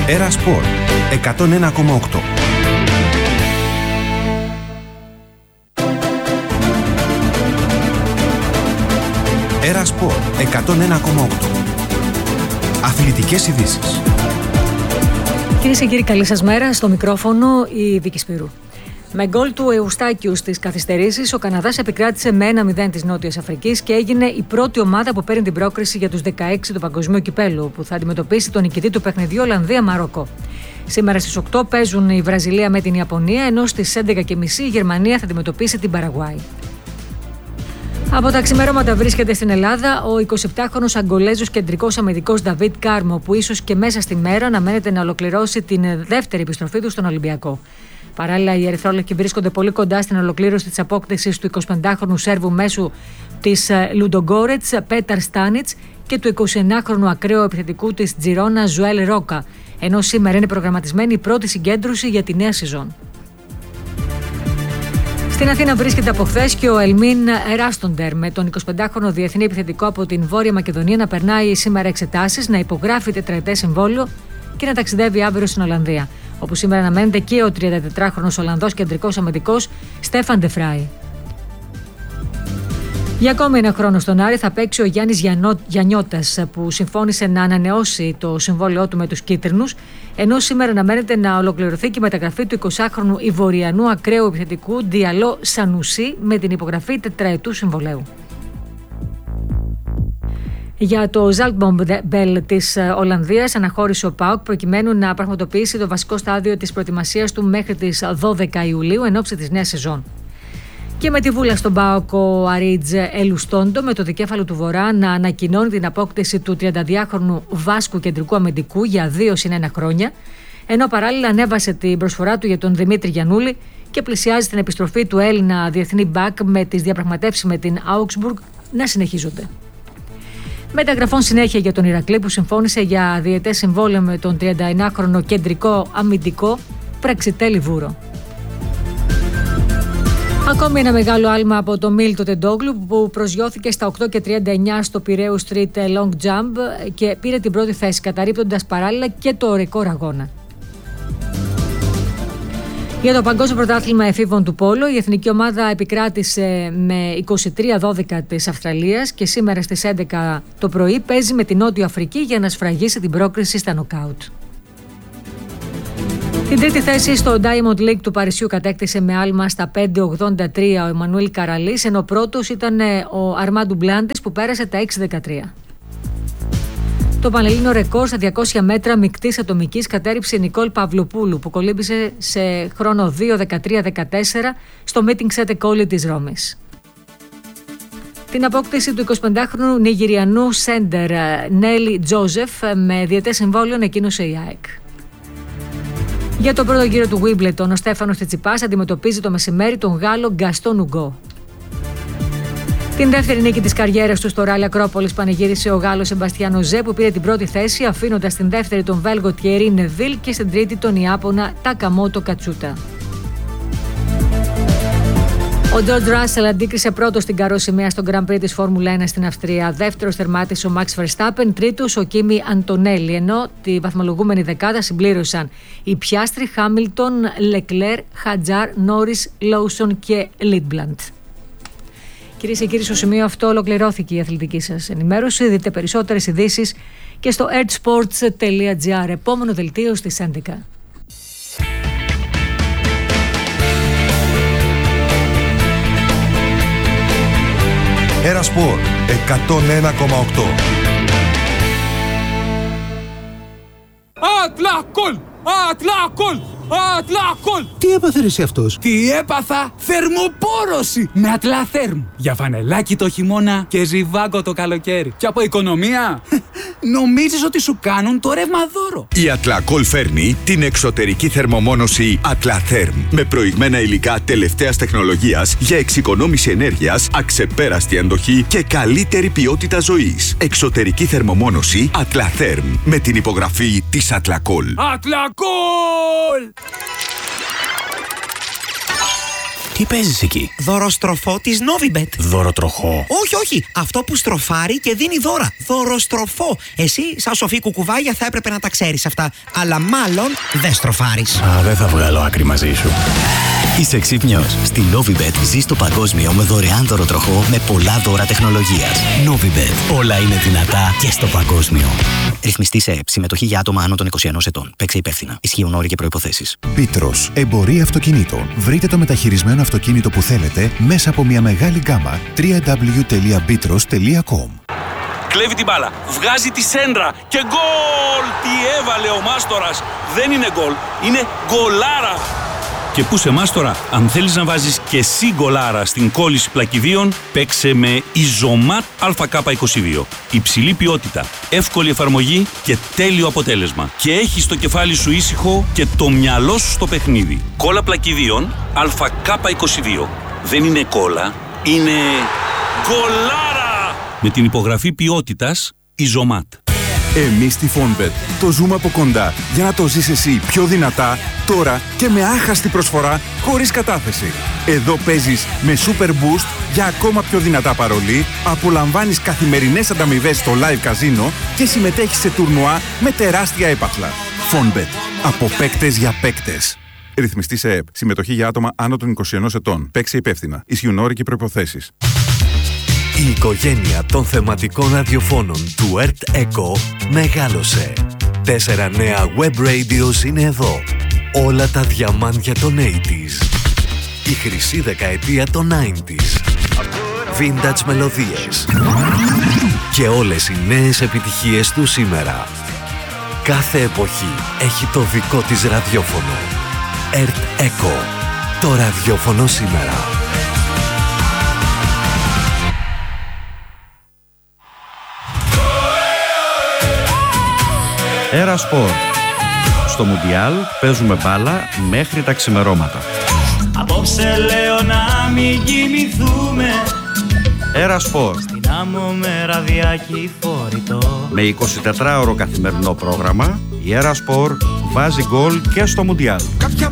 Έρα Σπορ 101,8. Έρα Σπορ 101,8. Αθλητικές ειδήσεις. Κυρίες και κύριοι, καλή σας μέρα. Στο μικρόφωνο η Βίκη Σπύρου. Με γκολ του Εουστάκιου στις καθυστερήσεις, ο Καναδάς επικράτησε με 1-0 της Νότιας Αφρικής και έγινε η πρώτη ομάδα που παίρνει την πρόκριση για τους 16 του Παγκοσμίου Κυπέλλου, που θα αντιμετωπίσει τον νικητή του παιχνιδιού Ολλανδία-Μαρόκο. Σήμερα στις 8 παίζουν η Βραζιλία με την Ιαπωνία, ενώ στις 11.30 η Γερμανία θα αντιμετωπίσει την Παραγουάη. Από τα ξημερώματα βρίσκεται στην Ελλάδα ο 27χρονος Αγκολέζος κεντρικός αμυντικός Νταβίτ Κάρμο, που ίσως και μέσα στη μέρα αναμένεται να ολοκληρώσει την δεύτερη επιστροφή του στον Ολυμπιακό. Παράλληλα, οι ερυθρόλευκοι βρίσκονται πολύ κοντά στην ολοκλήρωση της απόκτησης του 25χρονου Σέρβου μέσου της Λουντογκόρετς Πέταρ Στάνιτς και του 29χρονου ακραίου επιθετικού της Τζιρόνα Ζουέλ Ρόκα, ενώ σήμερα είναι προγραμματισμένη η πρώτη συγκέντρωση για τη νέα σεζόν. Στην Αθήνα βρίσκεται από χθες και ο Ελμίν Ράστοντερ, με τον 25χρονο διεθνή επιθετικό από την Βόρεια Μακεδονία να περνάει σήμερα εξετάσεις, να υπογράφει τετραετές συμβόλαιο και να ταξιδεύει αύριο στην Ολλανδία, όπου σήμερα αναμένεται και ο 34χρονος Ολλανδός κεντρικός αμυντικός Στέφαν Ντεφράι. Για ακόμη ένα χρόνο στον Άρη θα παίξει ο Γιάννης Γιαννιώτας, που συμφώνησε να ανανεώσει το συμβόλαιό του με τους κίτρινους, ενώ σήμερα αναμένεται να ολοκληρωθεί και η μεταγραφή του 20χρονου Ιβοριανού ακραίου επιθετικού Διαλό Σανουσί με την υπογραφή τετραετού συμβολαίου. Για το Zaltbommel της Ολλανδίας αναχώρησε ο ΠΑΟΚ προκειμένου να πραγματοποιήσει το βασικό στάδιο της προετοιμασίας του μέχρι τις 12 Ιουλίου εν ώψη της νέας σεζόν. Και με τη βούλα στον ΠΑΟΚ ο Αρίτζ Ελουστόντο, με το δικέφαλο του Βορρά να ανακοινώνει την απόκτηση του 32χρονου Βάσκου κεντρικού αμυντικού για 2 συν 1 χρόνια, ενώ παράλληλα ανέβασε την προσφορά του για τον Δημήτρη Γιαννούλη και πλησιάζει την επιστροφή του Έλληνα διεθνή μπακ, με τις διαπραγματεύσεις με την Augsburg να συνεχίζονται. Μεταγραφών συνέχεια για τον Ηρακλή, που συμφώνησε για διετές συμβόλαιο με τον 39χρονο κεντρικό αμυντικό Πραξιτέλη Βούρο. Ακόμη ένα μεγάλο άλμα από το Μίλτο Τεντόγλου, που προσγειώθηκε στα 8.39 στο Πειραιού Street Long Jump και πήρε την πρώτη θέση, καταρρίπτοντας παράλληλα και το ρεκόρ αγώνα. Για το Παγκόσμιο Πρωτάθλημα Εφήβων του Πόλο, η εθνική ομάδα επικράτησε με 23-12 της Αυστραλίας και σήμερα στις 11 το πρωί παίζει με την Νότιο Αφρική για να σφραγίσει την πρόκριση στα νοκάουτ. Την τρίτη θέση στο Diamond League του Παρισιού κατέκτησε με άλμα στα 5.83 ο Εμμανουήλ Καραλής, ενώ πρώτος ήταν ο Αρμάντου Μπλάντης, που πέρασε τα 6.13. Το πανελλήνιο ρεκόρ στα 200 μέτρα μεικτής ατομικής κατέρριψε η Νικόλ Παυλοπούλου, που κολύμπησε σε χρόνο 2.13.14 στο Meeting Sete Colli της Ρώμης. Την απόκτηση του 25χρονου Νιγηριανού σέντερ Νέλι Τζόζεφ με διετές συμβόλαιο ανακοίνωσε η ΑΕΚ. Για τον πρώτο γύρο του Wimbledon, ο Στέφανος Τσιτσιπάς αντιμετωπίζει το μεσημέρι τον Γάλλο Γκαστόν Ουγκό. Την δεύτερη νίκη της καριέρας του στο Ράλι Ακρόπολης πανηγύρισε ο Γάλλος Σεμπαστιάν Οζέ, που πήρε την πρώτη θέση, αφήνοντας στην δεύτερη τον Βέλγο Τιερί Νεβίλ και στην τρίτη τον Ιάπωνα Τακαμότο Κατσούτα. Ο Τζορτζ Ράσελ αντίκρισε πρώτος στην καροσημαία στο Grand Prix της Φόρμουλα 1 στην Αυστρία. Δεύτερος τερμάτισε ο Μαξ Verstappen, τρίτος ο Κίμι Αντονέλη, ενώ τη βαθμολογούμενη δεκάδα συμπλήρωσαν οι Πιάστρι, Χάμιλτον, Λεκλέρ, Χατζάρ, Νόρις, Λόουσον και Λίτμπλαντ. Κυρίες και κύριοι, στο σημείο αυτό ολοκληρώθηκε η αθλητική σας ενημέρωση. Δείτε περισσότερες ειδήσεις και στο earthsports.gr. Επόμενο δελτίο στις 11. Έρα Σπορ 101,8. Ατλάκολ! Ατλάκολ! Ατλάκολ! Τι έπαθε εσύ αυτός? Τι έπαθα? Θερμοπόρωση με Ατλαθέρμ. Για φανελάκι το χειμώνα και ζιβάγκο το καλοκαίρι. Και από οικονομία, νομίζεις ότι σου κάνουν το ρεύμα δώρο. Η Ατλακόλ φέρνει την εξωτερική θερμομόνωση Ατλαθέρμ με προηγμένα υλικά τελευταίας τεχνολογίας για εξοικονόμηση ενέργειας, αξεπέραστη αντοχή και καλύτερη ποιότητα ζωής. Εξωτερική θερμομόνωση Ατλαθέρμ με την υπογραφή της Ατλακόλ. Ατλακόλ! Τι παίζεις εκεί? Δωροστροφό της Novibet. Δωροτροχό? Όχι. Αυτό που στροφάρει και δίνει δώρα. Δωροστροφό. Εσύ, σαν σοφή κουκουβάγια, θα έπρεπε να τα ξέρεις αυτά. Αλλά μάλλον δεν στροφάρεις. Δεν θα βγάλω άκρη μαζί σου. Είσαι ξύπνιος. Στη Novibet ζεις το παγκόσμιο με δωρεάν δωροτροχό με πολλά δώρα τεχνολογίας. Novibet. Όλα είναι δυνατά και στο παγκόσμιο. Ρυθμιστή σε ΕΕΠ. Συμμετοχή για άτομα άνω των 21 ετών. Παίξε υπεύθυνα. Ισχύουν όροι και προϋποθέσεις. Πίτρος. Εμπορία αυτοκινήτων. Βρείτε το μεταχειρισμένο αυτοκίνητο που θέλετε μέσα από μια μεγάλη γκάμα. www.bitros.com. Κλέβει την μπάλα, βγάζει τη σέντρα και γκολ! Τι έβαλε ο Μάστορας! Δεν είναι γκολ, είναι γκολάρα! Και πού σε Μάστορα, αν θέλεις να βάζεις και εσύ γκολάρα στην κόλληση πλακιδίων, παίξε με Ιζωμάτ ΑΚ22. Υψηλή ποιότητα, εύκολη εφαρμογή και τέλειο αποτέλεσμα. Και έχεις το κεφάλι σου ήσυχο και το μυαλό σου στο παιχνίδι. Κόλλα πλακιδίων ΑΚ22. Δεν είναι κόλλα, είναι γκολάρα! Με την υπογραφή ποιότητας Ιζωμάτ. Εμείς στη Fonbet το ζούμε από κοντά για να το ζεις εσύ πιο δυνατά, τώρα και με άχαστη προσφορά χωρίς κατάθεση. Εδώ παίζεις με Super Boost για ακόμα πιο δυνατά παρολί, απολαμβάνεις καθημερινές ανταμοιβές στο live καζίνο και συμμετέχεις σε τουρνουά με τεράστια έπαθλα. Fonbet. Από παίκτες για παίκτες. Ρυθμιστή σε ΕΕΠ. Συμμετοχή για άτομα άνω των 21 ετών. Παίξε υπεύθυνα. Ισχύουν όροι και προϋποθέσεις. Η οικογένεια των θεματικών ραδιοφώνων του Earth Echo μεγάλωσε. 4 νέα web radios είναι εδώ. Όλα τα διαμάντια των 80s. Η χρυσή δεκαετία των 90s. Vintage μελωδίες. Και όλες οι νέες επιτυχίες του σήμερα. Κάθε εποχή έχει το δικό της ραδιόφωνο. Earth Echo. Το ραδιόφωνο σήμερα. Έρα Σπορ. Στο Μουντιάλ παίζουμε μπάλα μέχρι τα ξημερώματα. Απόψε λέω να μην κοιμηθούμε. Έρα Σπορ. Στην άμμο με ραδιάκι φορητό. Με 24ωρο καθημερινό πρόγραμμα, η Έρα Σπορ βάζει γκολ και στο Μουντιάλ.